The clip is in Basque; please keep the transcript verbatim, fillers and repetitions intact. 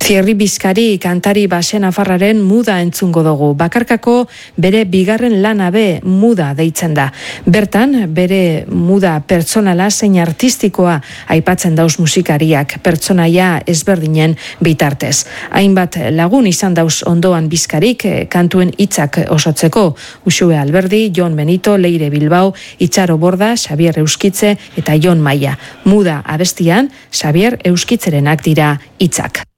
Thierry Bizkari kantari basen afarraren muda entzungo dugu. Bakarkako bere bigarren lana be muda deitzen da. Bertan, bere muda pertsonala zein artistikoa aipatzen dauz musikariak, pertsonaia ezberdinen bitartez. Hainbat lagun izan dauz ondoan Bizkarik kantuen hitzak osotzeko. Uxue Alberdi, Jon Benito, Leire Bilbao, Itxaro Borda, Xabier Euskitze eta Jon Maia. Muda abestian, Xabier Euskitzerenak dira hitzak.